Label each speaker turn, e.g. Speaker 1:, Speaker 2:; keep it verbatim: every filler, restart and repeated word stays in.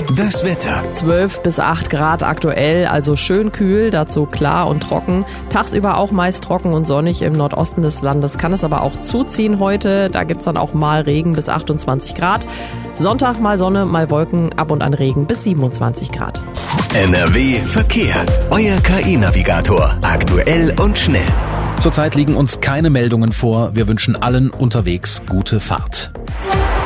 Speaker 1: Das Wetter.
Speaker 2: zwölf bis acht Grad aktuell, also schön kühl, dazu klar und trocken. Tagsüber auch meist trocken und sonnig im Nordosten des Landes. Kann es aber auch zuziehen heute. Da gibt's dann auch mal Regen bis achtundzwanzig Grad. Sonntag mal Sonne, mal Wolken, ab und an Regen bis siebenundzwanzig Grad.
Speaker 1: N R W Verkehr. Euer K I-Navigator. Aktuell und schnell.
Speaker 3: Zurzeit liegen uns keine Meldungen vor. Wir wünschen allen unterwegs gute Fahrt.